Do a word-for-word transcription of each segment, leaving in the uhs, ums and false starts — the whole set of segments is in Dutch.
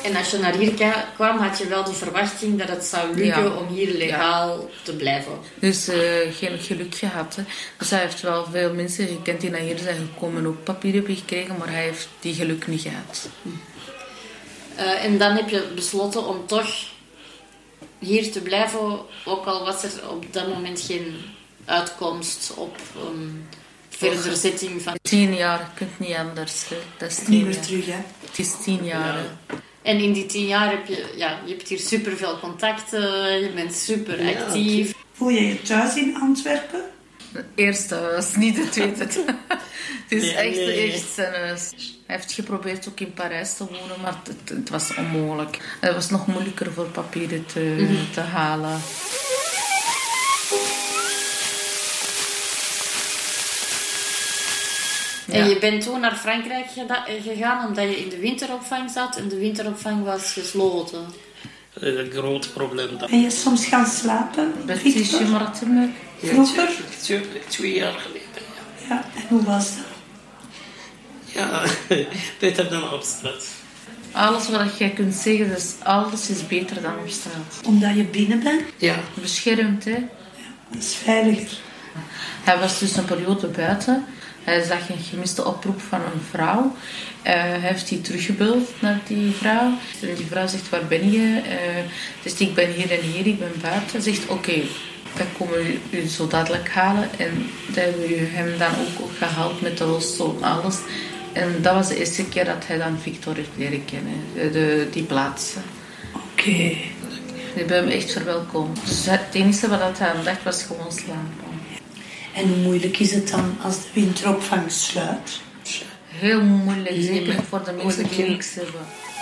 En als je naar hier kwam, had je wel de verwachting dat het zou lukken ja. om hier legaal ja. te blijven. Dus uh, geen geluk gehad. Hè. Dus hij heeft wel veel mensen gekend die naar hier zijn gekomen en ook papier hebben gekregen, maar hij heeft die geluk niet gehad. Uh, en dan heb je besloten om toch hier te blijven, ook al was er op dat moment geen uitkomst op een verdere zitting van... Tien jaar, je kunt niet anders. Hè. Dat is niet meer terug, hè? Het is tien jaar. Ja. En in die tien jaar heb je, ja, je hebt hier superveel contacten, je bent super actief. Ja. Voel je je thuis in Antwerpen? Het eerste huis, niet het tweede. Het is nee, echt, nee. echt zijn huis. Hij heeft geprobeerd ook in Parijs te wonen, maar het, het was onmogelijk. Het was nog moeilijker voor papieren te, mm-hmm. te halen. En ja. je bent toen naar Frankrijk gegaan omdat je in de winteropvang zat en de winteropvang was gesloten. Een groot probleem. Ben je soms gaan slapen? Betty Martin. Vroeger? Twee, twee jaar geleden, ja. Ja, en hoe was dat? Ja, beter dan op straat. Alles wat jij kunt zeggen, dus alles is beter dan op straat. Omdat je binnen bent? Ja. Beschermd, hè? Ja, dat is veiliger. Hij was dus een periode buiten. Hij zag een gemiste oproep van een vrouw. Uh, hij heeft die teruggebeld naar die vrouw. En die vrouw zegt, waar ben je? Uh, dus ik ben hier en hier, ik ben buiten. Hij zegt, oké, okay, dan komen we u zo dadelijk halen. En dan hebben we hem dan ook, ook gehaald met de rolstoel en alles. En dat was de eerste keer dat hij dan Victor heeft leren kennen. De, de, die plaats. Oké. Okay. We hebben hem echt verwelkomd. Dus het enige wat hij aan dacht was gewoon slapen. En hoe moeilijk is het dan als de winteropvang sluit? Heel moeilijk, zeker voor de mensen die niks hebben.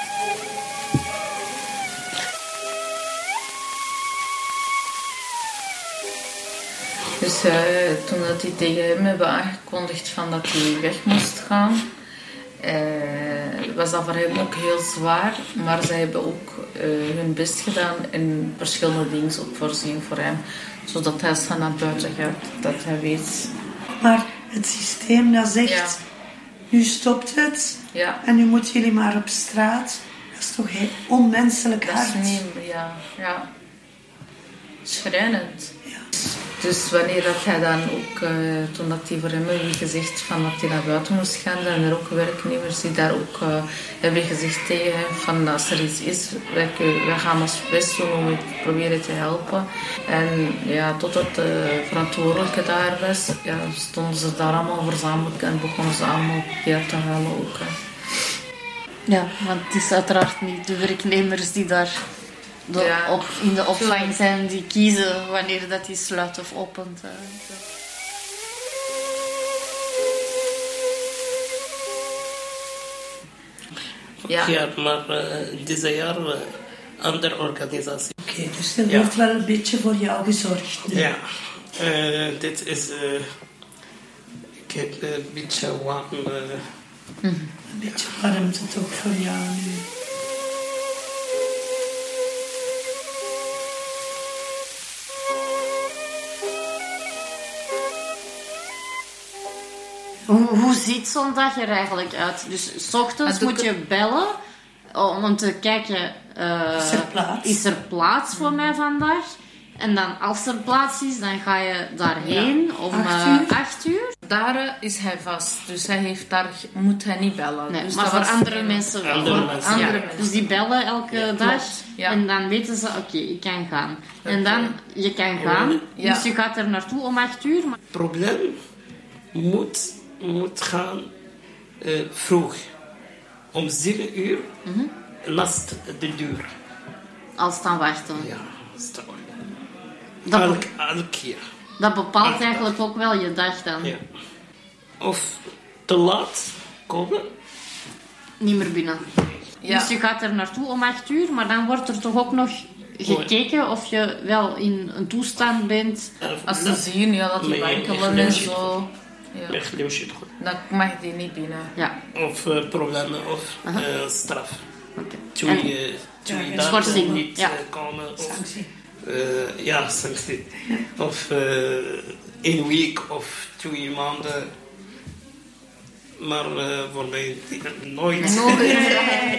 Dus uh, toen dat die tegen hem hebben aangekondigd van dat hij weg moest gaan, uh, was dat voor hem ook heel zwaar. Maar zij hebben ook uh, hun best gedaan en verschillende dingen ook voorzien voor hem. Zodat hij als hij naar buiten gaat, dat hij weet. Maar het systeem dat zegt, ja. nu stopt het ja. en nu moeten jullie maar op straat. Dat is toch heel onmenselijk hard. Dat is niet, ja, ja. Schrijnend. Ja. Dus wanneer dat hij dan ook, uh, toen dat hij voor hem hebben gezegd van dat hij naar buiten moest gaan, zijn er ook werknemers die daar ook uh, hebben gezegd tegen hem van als er iets is, wij, wij gaan ons best doen om het proberen te helpen. En ja, totdat de verantwoordelijke daar was, ja, stonden ze daar allemaal verzameld en begonnen ze allemaal weer te halen ook. Hè. Ja, want het is uiteraard niet de werknemers die daar de ja. op, in de opvang zijn, die kiezen wanneer dat die sluit of opent. Ja, ja maar uh, deze jaar uh, andere organisatie. Oké, okay, dus er wordt ja. wel een beetje voor jou gezorgd. Nu. Ja, uh, dit is... Uh, ik heb uh, een beetje warm... Uh, mm-hmm. Een beetje warmte toch voor jou nu. Hoe, hoe ziet zo'n dag er eigenlijk uit? Dus 's ochtends moet je bellen om te kijken... Uh, is er plaats? Is er plaats voor mij vandaag? En dan als er plaats is, dan ga je daarheen ja. om acht uur. Uh, uur. Daar uh, is hij vast. Dus hij heeft daar, moet hij niet bellen. Nee, dus maar voor andere een... mensen wel. Andere voor mensen. andere Ja. mensen. Dus die bellen elke ja, dag. Ja. En dan weten ze, oké, okay, ik kan gaan. Okay. En dan, je kan gaan. Ja. Dus je gaat er naartoe om acht uur. Maar... Het probleem moet... moet gaan uh, vroeg. Om zeven uur mm-hmm. naast de deur. Al staan wachten. Ja, staan wachten. Dat elk, be- elk keer. Dat bepaalt elk dag. eigenlijk ook wel je dag dan. Ja. Of te laat komen. Niet meer binnen. Ja. Dus je gaat er naartoe om acht uur, maar dan wordt er toch ook nog gekeken of je wel in een toestand bent. Als ze zien ja, dat je wankelen en zo. Ja. Dan mag die niet binnen. Ja. Of uh, problemen of uh, straf. Okay. Twee, uh, twee ja, dagen niet ja. uh, komen. Of, uh, ja, sanctie. Of uh, een week of twee maanden. Maar uh, voor mij nooit. nooit.